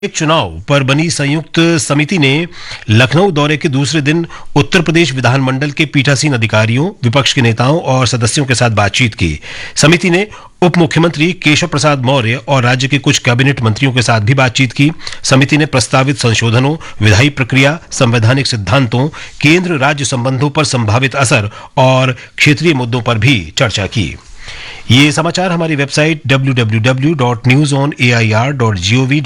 एक चुनाव पर बनी संयुक्त समिति ने लखनऊ दौरे के दूसरे दिन उत्तर प्रदेश विधानमंडल के पीठासीन अधिकारियों, विपक्ष के नेताओं और सदस्यों के साथ बातचीत की। समिति ने उप मुख्यमंत्री केशव प्रसाद मौर्य और राज्य के कुछ कैबिनेट मंत्रियों के साथ भी बातचीत की। समिति ने प्रस्तावित संशोधनों, विधायी प्रक्रिया, संवैधानिक सिद्धांतों, केंद्र राज्य संबंधों पर संभावित असर और क्षेत्रीय मुद्दों पर भी चर्चा की। ये समाचार हमारी वेबसाइट www.newsonair.gov